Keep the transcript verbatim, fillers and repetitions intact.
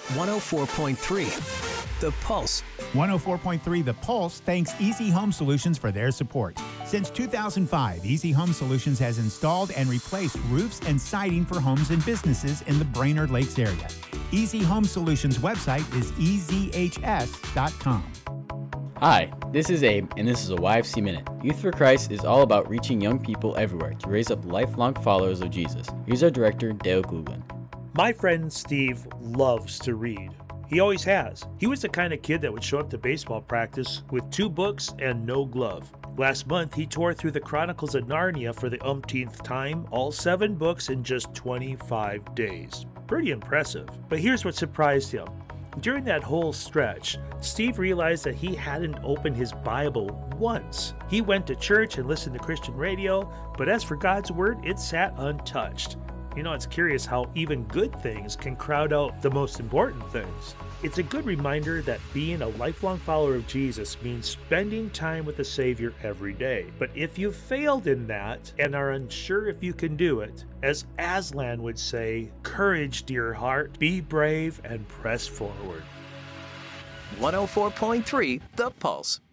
one oh four point three The Pulse. one oh four point three The Pulse thanks Easy Home Solutions for their support. Since two thousand five, Easy Home Solutions has installed and replaced roofs and siding for homes and businesses in the Brainerd Lakes area. Easy Home Solutions website is e z h s dot com. Hi, this is Abe, and this is a Y F C Minute. Youth for Christ is all about reaching young people everywhere to raise up lifelong followers of Jesus. Here's our director, Dale Kluglin. My friend Steve loves to read. He always has. He was the kind of kid that would show up to baseball practice with two books and no glove. Last month, he tore through the Chronicles of Narnia for the umpteenth time, all seven books in just twenty-five days. Pretty impressive. But here's what surprised him. During that whole stretch, Steve realized that he hadn't opened his Bible once. He went to church and listened to Christian radio, but as for God's Word, it sat untouched. You know, it's curious how even good things can crowd out the most important things. It's a good reminder that being a lifelong follower of Jesus means spending time with the Savior every day. But if you've failed in that and are unsure if you can do it, as Aslan would say, courage, dear heart, be brave and press forward. one oh four point three The Pulse.